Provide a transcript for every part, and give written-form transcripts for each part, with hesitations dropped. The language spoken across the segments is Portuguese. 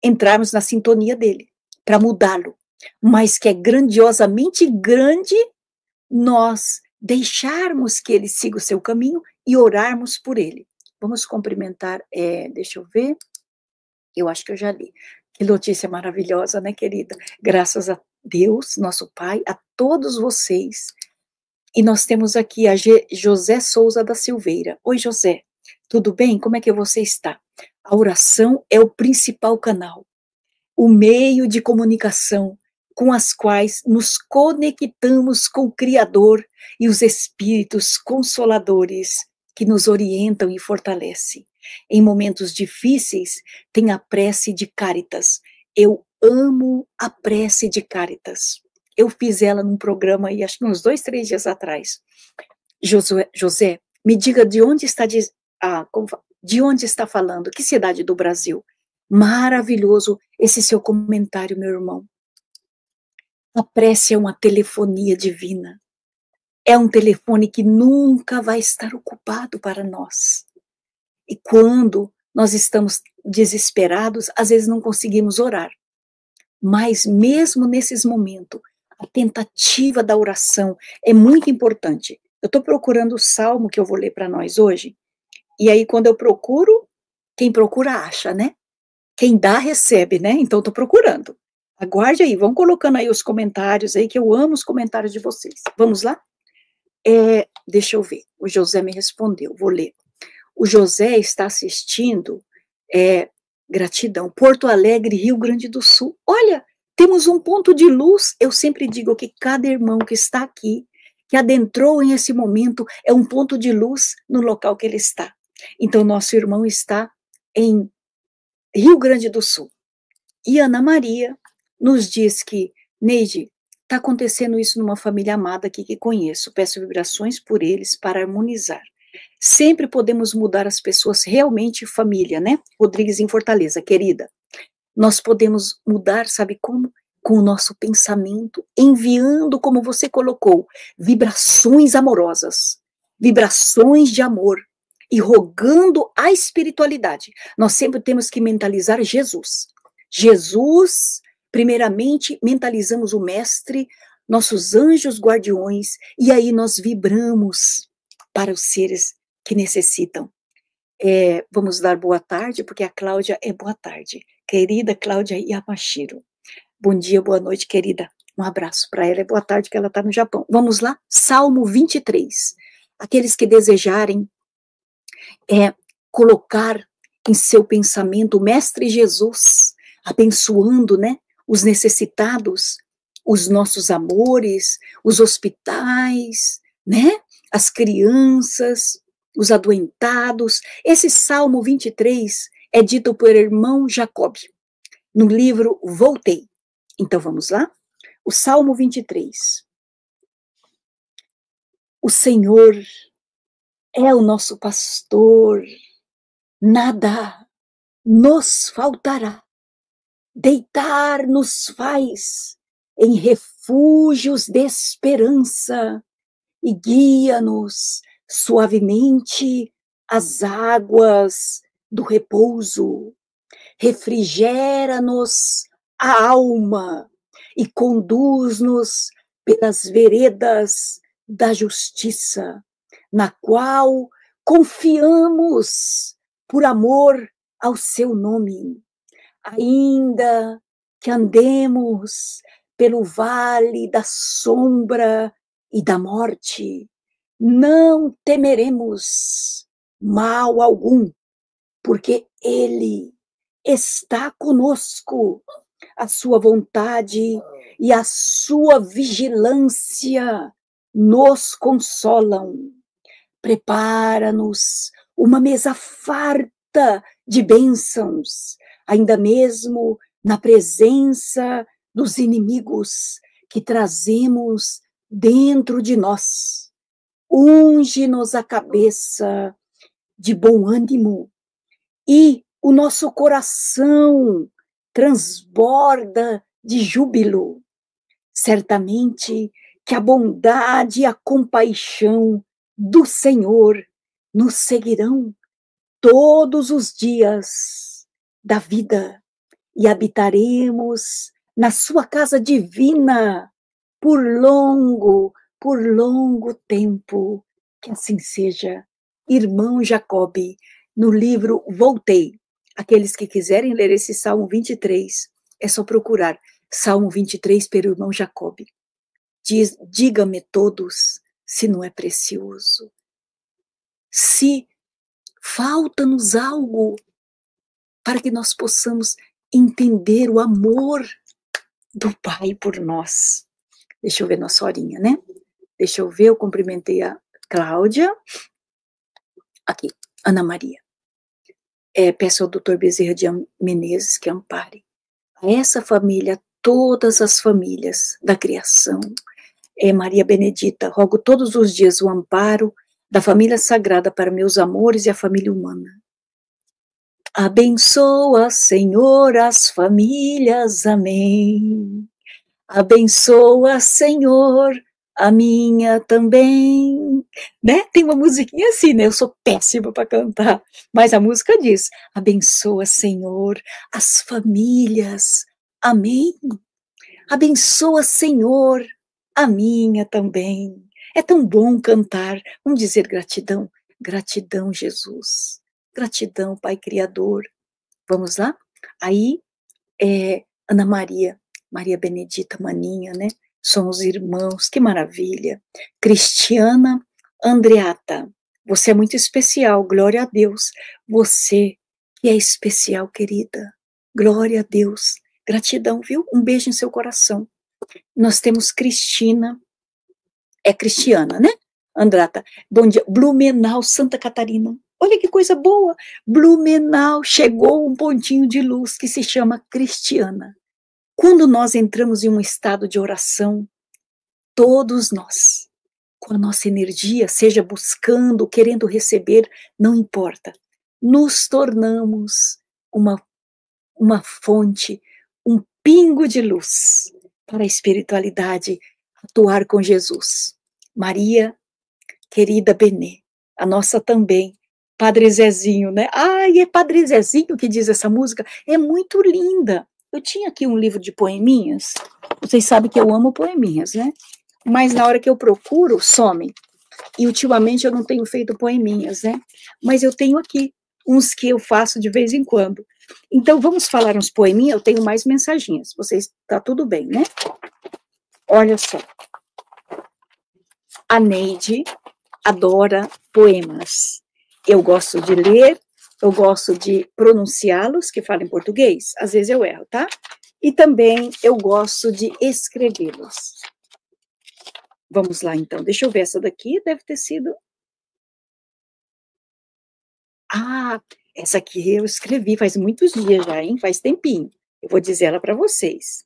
entrarmos na sintonia dele, para mudá-lo, mas que é grandiosamente grande nós deixarmos que ele siga o seu caminho e orarmos por ele. Vamos cumprimentar, deixa eu ver, eu acho que eu já li. Que notícia maravilhosa, né, querida? Graças a Deus, nosso Pai, a todos vocês. E nós temos aqui a José Souza da Silveira. Oi, José, tudo bem? Como é que você está? A oração é o principal canal, o meio de comunicação com as quais nos conectamos com o Criador e os Espíritos Consoladores que nos orientam e fortalecem. Em momentos difíceis, tem a prece de Cáritas. Eu amo a prece de Cáritas. Eu fiz ela num programa aí, acho que uns 2, 3 dias atrás. José, me diga de onde está de onde está falando, que cidade do Brasil? Maravilhoso esse seu comentário, meu irmão. A prece é uma telefonia divina. É um telefone que nunca vai estar ocupado para nós. E quando nós estamos desesperados, às vezes não conseguimos orar. Mas mesmo nesses momentos, a tentativa da oração é muito importante. Eu estou procurando o salmo que eu vou ler para nós hoje. E aí, quando eu procuro, quem procura acha, né? Quem dá, recebe, né? Então, estou procurando. Aguarde aí, vão colocando aí os comentários aí, que eu amo os comentários de vocês. Vamos lá? Deixa eu ver. O José me respondeu, vou ler. O José está assistindo, gratidão, Porto Alegre, Rio Grande do Sul. Olha, temos um ponto de luz. Eu sempre digo que cada irmão que está aqui, que adentrou em esse momento, é um ponto de luz no local que ele está. Então, nosso irmão está em Rio Grande do Sul. E Ana Maria nos diz que, Neide, está acontecendo isso numa família amada aqui que conheço. Peço vibrações por eles para harmonizar. Sempre podemos mudar as pessoas, realmente família, né? Rodrigues em Fortaleza, querida. Nós podemos mudar, sabe como? Com o nosso pensamento, enviando, como você colocou, vibrações amorosas, vibrações de amor, e rogando a espiritualidade. Nós sempre temos que mentalizar Jesus. Jesus, primeiramente, mentalizamos o Mestre, nossos anjos guardiões, e aí nós vibramos para os seres que necessitam. Vamos dar boa tarde, porque a Cláudia é boa tarde. Querida Cláudia Yamashiro. Bom dia, boa noite, querida. Um abraço para ela, é boa tarde, que ela está no Japão. Vamos lá? Salmo 23. Aqueles que desejarem colocar em seu pensamento o Mestre Jesus, abençoando, né, os necessitados, os nossos amores, os hospitais, né, as crianças, os adoentados. Esse Salmo 23 é dito por irmão Jacob, no livro Voltei. Então vamos lá? O Salmo 23. O Senhor é o nosso pastor, nada nos faltará. Deitar-nos faz em refúgios de esperança e guia-nos suavemente às águas do repouso. Refrigera-nos a alma e conduz-nos pelas veredas da justiça, na qual confiamos por amor ao seu nome. Ainda que andemos pelo vale da sombra e da morte, não temeremos mal algum, porque Ele está conosco. A sua vontade e a sua vigilância nos consolam. Prepara-nos uma mesa farta de bênçãos, ainda mesmo na presença dos inimigos que trazemos dentro de nós. Unge-nos a cabeça de bom ânimo e o nosso coração transborda de júbilo. Certamente que a bondade e a compaixão do Senhor nos seguirão todos os dias da vida, e habitaremos na sua casa divina por longo tempo. Que assim seja. Irmão Jacobe, no livro Voltei. Aqueles que quiserem ler esse Salmo 23, é só procurar Salmo 23 pelo irmão Jacobe. Diga-me todos se não é precioso. Se falta-nos algo para que nós possamos entender o amor do Pai por nós. Deixa eu ver nossa horinha, né? Deixa eu ver, eu cumprimentei a Cláudia. Aqui, Ana Maria. Peço ao doutor Bezerra de Menezes que ampare a essa família, todas as famílias da criação. Maria Benedita, rogo todos os dias o amparo da família sagrada para meus amores e a família humana. Abençoa, Senhor, as famílias, amém. Abençoa, Senhor, a minha também, né? Tem uma musiquinha assim, né? Eu sou péssima para cantar, mas a música diz: abençoa, Senhor, as famílias, amém. Abençoa, Senhor, a minha também. É tão bom cantar, vamos dizer gratidão. Gratidão, Jesus. Gratidão, Pai Criador. Vamos lá? Aí, Ana Maria, Maria Benedita Maninha, né? Somos irmãos, que maravilha. Cristiana Andreata, você é muito especial, glória a Deus. Você que é especial, querida. Glória a Deus. Gratidão, viu? Um beijo em seu coração. Nós temos Cristina, Cristiana, né? Andrata, bom dia. Blumenau, Santa Catarina. Olha que coisa boa. Blumenau, chegou um pontinho de luz que se chama Cristiana. Quando nós entramos em um estado de oração, todos nós, com a nossa energia, seja buscando, querendo receber, não importa, nos tornamos uma fonte, um pingo de luz para a espiritualidade atuar com Jesus. Maria, querida Benê, a nossa também, Padre Zezinho, né? Ai, é Padre Zezinho que diz essa música, é muito linda. Eu tinha aqui um livro de poeminhas, vocês sabem que eu amo poeminhas, né? Mas na hora que eu procuro, some. E ultimamente eu não tenho feito poeminhas, né? Mas eu tenho aqui uns que eu faço de vez em quando. Então vamos falar uns poeminhas, eu tenho mais mensaginhas. Vocês, tá tudo bem, né? Olha só. A Neide adora poemas. Eu gosto de ler, eu gosto de pronunciá-los, que fala em português, às vezes eu erro, tá? E também eu gosto de escrevê-los. Vamos lá, então. Deixa eu ver, essa daqui deve ter sido... Ah, essa aqui eu escrevi faz muitos dias já, hein? Faz tempinho. Eu vou dizer ela para vocês.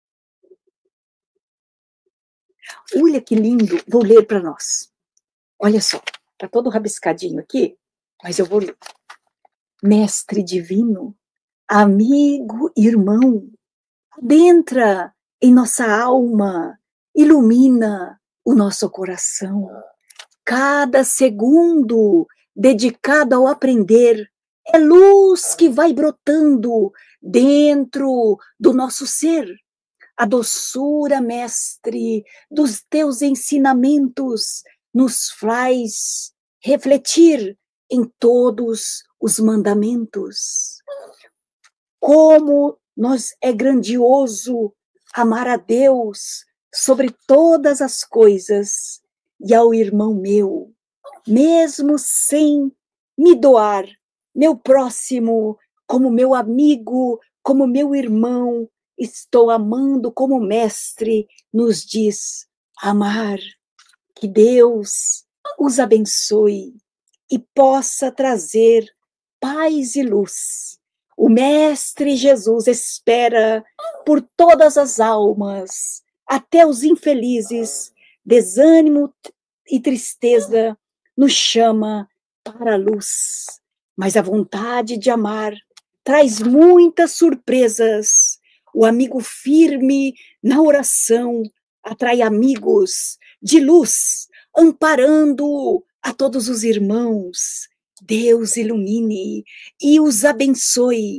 Olha que lindo. Vou ler para nós. Olha só, tá todo rabiscadinho aqui, mas eu vou ler. Mestre divino, amigo, irmão, adentra em nossa alma, ilumina o nosso coração. Cada segundo dedicado ao aprender é luz que vai brotando dentro do nosso ser. A doçura, mestre, dos teus ensinamentos nos faz refletir em todos os mandamentos. Como é grandioso amar a Deus sobre todas as coisas e ao irmão meu, mesmo sem me doar, meu próximo, como meu amigo, como meu irmão, estou amando como o mestre nos diz amar. Que Deus os abençoe e possa trazer paz e luz. O mestre Jesus espera por todas as almas, até os infelizes, desânimo e tristeza nos chama para a luz. Mas a vontade de amar traz muitas surpresas. O amigo firme na oração atrai amigos de luz, amparando a todos os irmãos. Deus ilumine e os abençoe.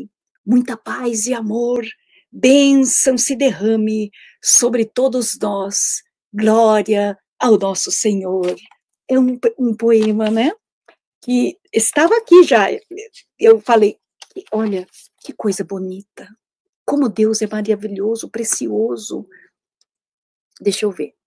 muita paz e amor, bênção se derrame sobre todos nós, glória ao nosso Senhor. É um poema, né? Que estava aqui já. Eu falei, olha, que coisa bonita. Como Deus é maravilhoso, precioso. Deixa eu ver.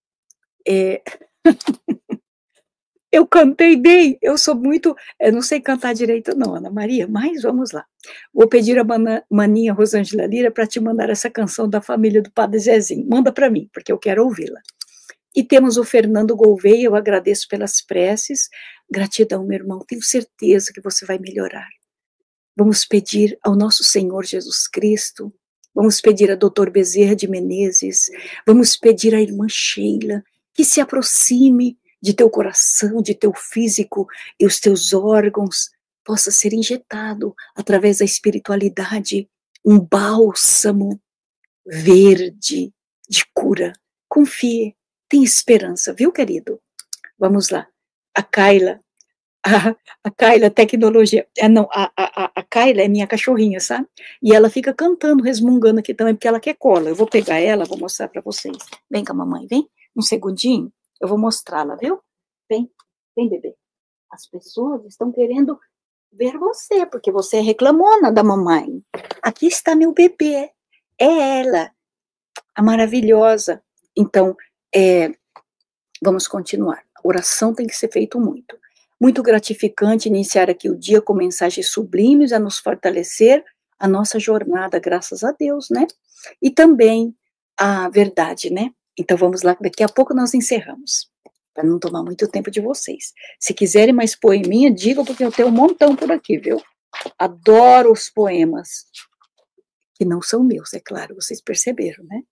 Eu cantei bem, eu sou muito, eu não sei cantar direito não, Ana Maria, mas vamos lá. Vou pedir a maninha Rosângela Lira para te mandar essa canção da família do Padre Zezinho. Manda para mim, porque eu quero ouvi-la. E temos o Fernando Gouveia, eu agradeço pelas preces. Gratidão, meu irmão, tenho certeza que você vai melhorar. Vamos pedir ao nosso Senhor Jesus Cristo, vamos pedir a doutor Bezerra de Menezes, vamos pedir à irmã Sheila, que se aproxime de teu coração, de teu físico e os teus órgãos, possa ser injetado através da espiritualidade, um bálsamo verde de cura. Confie, tem esperança, viu, querido? Vamos lá. A Kaila, a Kaila, tecnologia. Não, a Kaila é minha cachorrinha, sabe? E ela fica cantando, resmungando aqui também, porque ela quer cola. Eu vou pegar ela, vou mostrar para vocês. Vem com a mamãe, vem. Um segundinho, eu vou mostrá-la, viu? Vem, vem, bebê. As pessoas estão querendo ver você, porque você é reclamona da mamãe. Aqui está meu bebê. É ela, a maravilhosa. Então, vamos continuar. A oração tem que ser feita muito. Muito gratificante iniciar aqui o dia com mensagens sublimes a nos fortalecer a nossa jornada, graças a Deus, né? E também a verdade, né? Então vamos lá, daqui a pouco nós encerramos, para não tomar muito tempo de vocês. Se quiserem mais poeminha, digam, porque eu tenho um montão por aqui, viu? Adoro os poemas, que não são meus, é claro, vocês perceberam, né?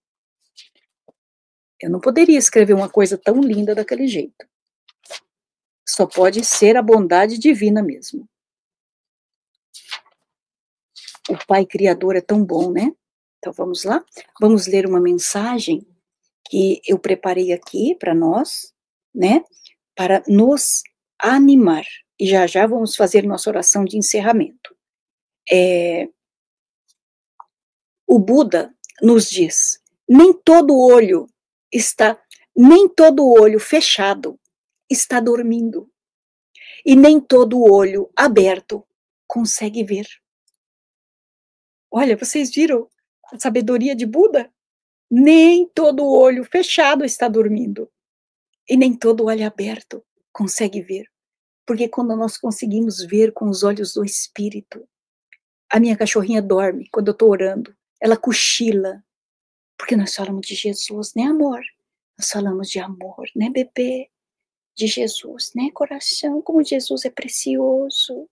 Eu não poderia escrever uma coisa tão linda daquele jeito. Só pode ser a bondade divina mesmo. O Pai Criador é tão bom, né? Então vamos lá? Vamos ler uma mensagem que eu preparei aqui para nós, né? Para nos animar. E já já vamos fazer nossa oração de encerramento. O Buda nos diz, nem todo olho fechado está dormindo. E nem todo olho aberto consegue ver. Olha, vocês viram a sabedoria de Buda? Nem todo olho fechado está dormindo. E nem todo olho aberto consegue ver. Porque quando nós conseguimos ver com os olhos do Espírito, a minha cachorrinha dorme quando eu estou orando, ela cochila. Porque nós falamos de Jesus, né, amor? Nós falamos de amor, né, bebê? De Jesus, né, coração? Como Jesus é precioso.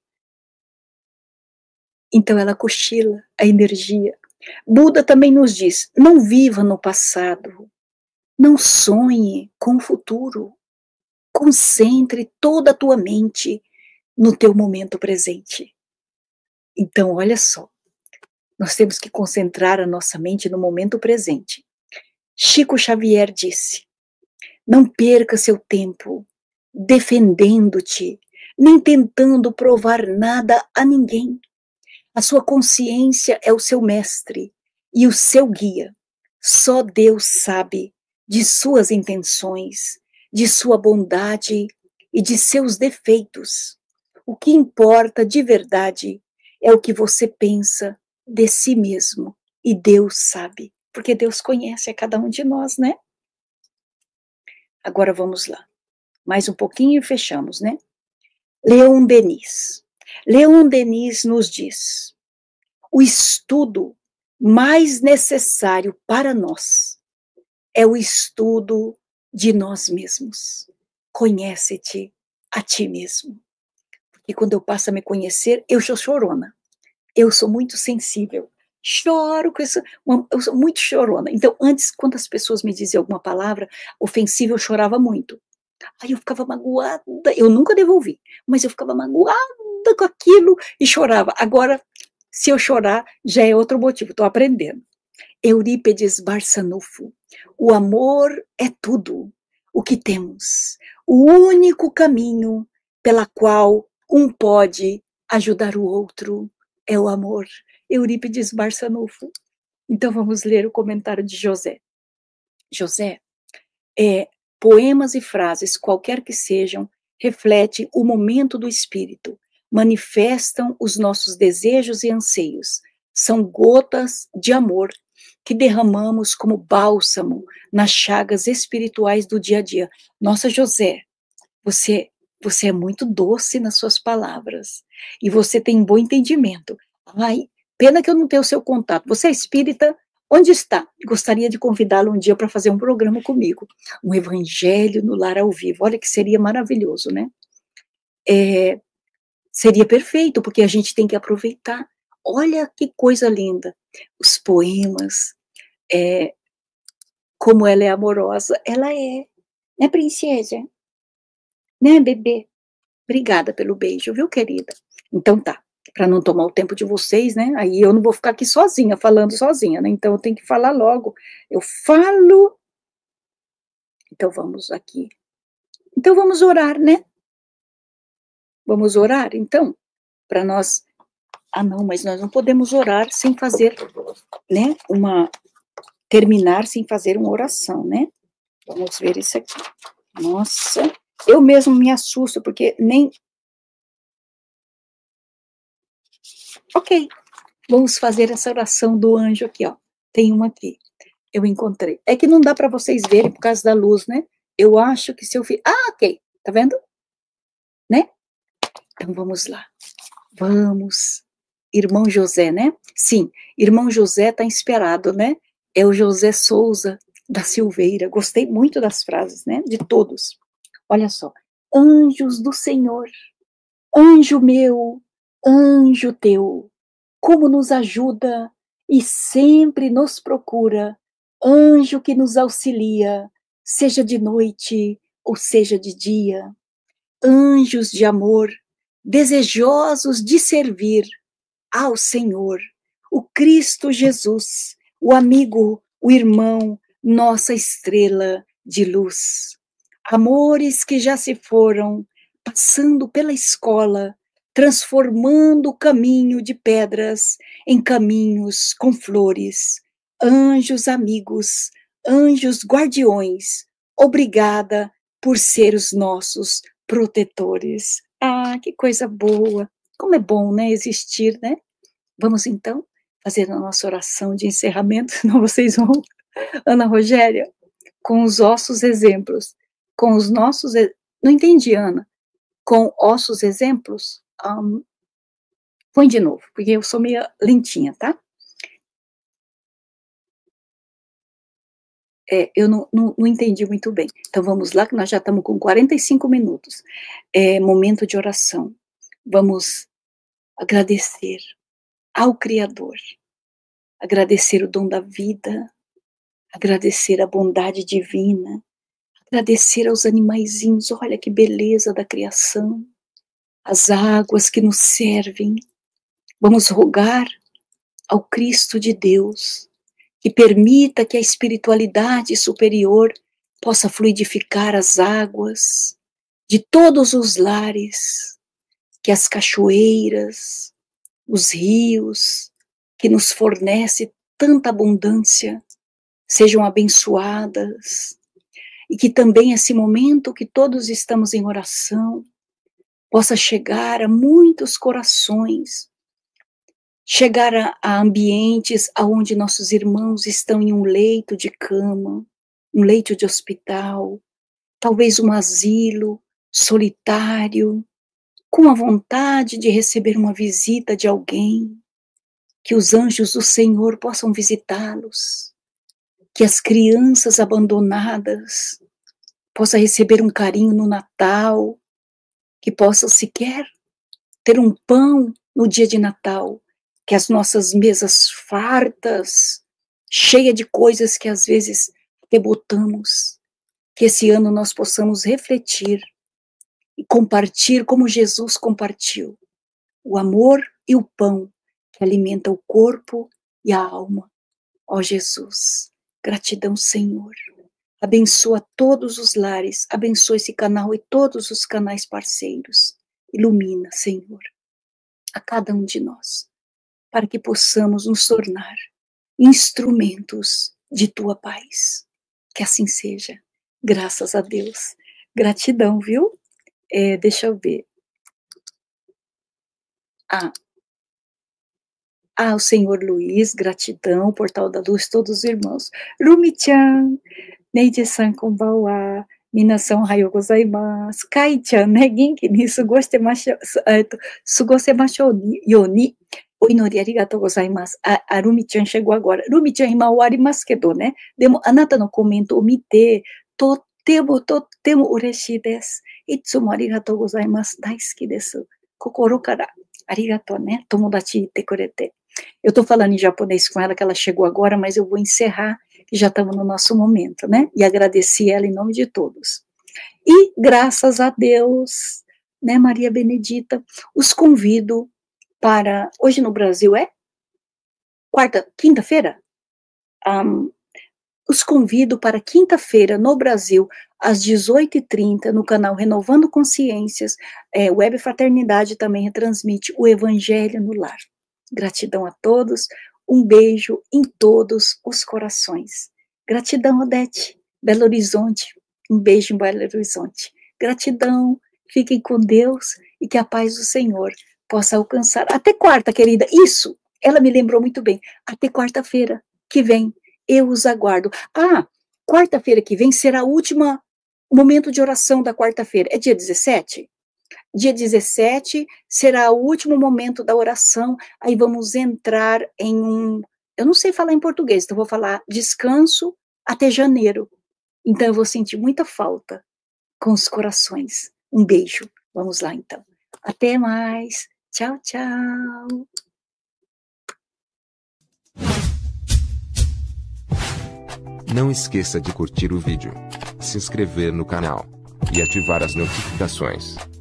Então ela cochila a energia. Buda também nos diz, não viva no passado, não sonhe com o futuro, concentre toda a tua mente no teu momento presente. Então, olha só, nós temos que concentrar a nossa mente no momento presente. Chico Xavier disse, não perca seu tempo defendendo-te, nem tentando provar nada a ninguém. A sua consciência é o seu mestre e o seu guia. Só Deus sabe de suas intenções, de sua bondade e de seus defeitos. O que importa de verdade é o que você pensa de si mesmo. E Deus sabe, porque Deus conhece a cada um de nós, né? Agora vamos lá. Mais um pouquinho e fechamos, né? Leon Denis. Leon Denis nos diz, o estudo mais necessário para nós é o estudo de nós mesmos. Conhece-te a ti mesmo. Porque quando eu passo a me conhecer, eu sou chorona. Eu sou muito sensível. Choro com isso. Eu sou muito chorona. Então, antes, quando as pessoas me diziam alguma palavra ofensiva, eu chorava muito. Aí eu ficava magoada. Eu nunca devolvi, mas eu ficava magoada com aquilo e chorava. Agora, se eu chorar, já é outro motivo, estou aprendendo. Eurípedes Barçanufo, o amor é tudo o que temos, o único caminho pela qual um pode ajudar o outro é o amor. Eurípides Barçanufo. Então vamos ler o comentário de José. José, poemas e frases, qualquer que sejam, refletem o momento do espírito, manifestam os nossos desejos e anseios, são gotas de amor que derramamos como bálsamo nas chagas espirituais do dia a dia. Nossa, José, você é muito doce nas suas palavras e você tem bom entendimento. Ai, pena que eu não tenho o seu contato. Você é espírita? Onde está? Gostaria de convidá-lo um dia para fazer um programa comigo. Um evangelho no lar ao vivo. Olha que seria maravilhoso, né? Seria perfeito, porque a gente tem que aproveitar. Olha que coisa linda. Os poemas, como ela é amorosa. Ela é, né, princesa? Né, bebê? Obrigada pelo beijo, viu, querida? Então tá, para não tomar o tempo de vocês, né? Aí eu não vou ficar aqui sozinha, falando sozinha, né? Então eu tenho que falar logo. Eu falo. Então vamos aqui. Então vamos orar, né? Vamos orar, então, para nós. Ah, não, mas nós não podemos orar sem fazer, né? Terminar sem fazer uma oração, né? Vamos ver isso aqui. Nossa, eu mesmo me assusto, porque nem. Ok, vamos fazer essa oração do anjo aqui, ó. Tem uma aqui. Eu encontrei. É que não dá para vocês verem por causa da luz, né? Eu acho que se eu fiz. Ah, ok. Tá vendo? Né? Então vamos lá. Vamos. Irmão José, né? Sim, irmão José tá inspirado, né? É o José Souza da Silveira. Gostei muito das frases, né? De todos. Olha só. Anjos do Senhor, anjo meu, anjo teu, como nos ajuda e sempre nos procura, anjo que nos auxilia, seja de noite ou seja de dia, anjos de amor, desejosos de servir ao Senhor, o Cristo Jesus, o amigo, o irmão, nossa estrela de luz. Amores que já se foram, passando pela escola, transformando o caminho de pedras em caminhos com flores. Anjos amigos, anjos guardiões, obrigada por ser os nossos protetores. Ah, que coisa boa! Como é bom, né, existir, né? Vamos então fazer a nossa oração de encerramento, senão vocês vão, Ana Rogéria, com os ossos exemplos, com os nossos, não entendi, Ana, com ossos exemplos? Põe de novo, porque eu sou meio lentinha, tá? Eu não entendi muito bem. Então vamos lá, que nós já estamos com 45 minutos. Momento de oração. Vamos agradecer ao Criador, agradecer o dom da vida, agradecer a bondade divina, agradecer aos animaizinhos, olha que beleza da criação, as águas que nos servem. Vamos rogar ao Cristo de Deus que permita que a espiritualidade superior possa fluidificar as águas de todos os lares, que as cachoeiras, os rios, que nos fornece tanta abundância, sejam abençoadas, e que também esse momento que todos estamos em oração possa chegar a muitos corações, chegar a ambientes onde nossos irmãos estão em um leito de cama, um leito de hospital, talvez um asilo solitário, com a vontade de receber uma visita de alguém, que os anjos do Senhor possam visitá-los, que as crianças abandonadas possam receber um carinho no Natal, que possam sequer ter um pão no dia de Natal, que as nossas mesas fartas, cheias de coisas que às vezes debotamos, que esse ano nós possamos refletir e compartilhar como Jesus compartilhou, o amor e o pão que alimenta o corpo e a alma. Ó Jesus, gratidão, Senhor. Abençoa todos os lares, abençoa esse canal e todos os canais parceiros. Ilumina, Senhor, a cada um de nós. para que possamos nos tornar instrumentos de tua paz. Que assim seja. Graças a Deus. Gratidão, viu? Deixa eu ver. O senhor Luiz, gratidão, Portal da Luz, todos os irmãos. Rumi-chan, Neide-san, konbanwa, minasan ohayou gozaimasu. Kai-chan, né, genki ni sugosemashou you ni, o inori arigatou gozaimasu. A Rumi-chan chegou agora. Rumi-chan, ima ouarimasu kedo, né? Demo, anata no komento o mite, totemo ureshii desu. Itsumo arigatou gozaimasu. Daisuki desu. Kokoro kara. Arigatou, né? Tomodachi ite kurete. Eu estou falando em japonês com ela, que ela chegou agora, mas eu vou encerrar, que já estamos no nosso momento, né? E agradeci ela em nome de todos. E, graças a Deus, né, Maria Benedita, os convido para... Hoje no Brasil é? Quinta-feira? Os convido para quinta-feira no Brasil, às 18h30, no canal Renovando Consciências. Web Fraternidade também retransmite o Evangelho no Lar. Gratidão a todos, um beijo em todos os corações. Gratidão, Odete, Belo Horizonte, um beijo em Belo Horizonte. Gratidão, fiquem com Deus e que a paz do Senhor possa alcançar. Até quarta, querida, isso, ela me lembrou muito bem, até quarta-feira que vem, eu os aguardo. Quarta-feira que vem será o último momento de oração da quarta-feira, é dia 17? Dia 17 será o último momento da oração, aí vamos entrar em eu não sei falar em português, então vou falar descanso até janeiro. Então eu vou sentir muita falta com os corações. Um beijo. Vamos lá então. Até mais. Tchau, tchau. Não esqueça de curtir o vídeo, se inscrever no canal e ativar as notificações.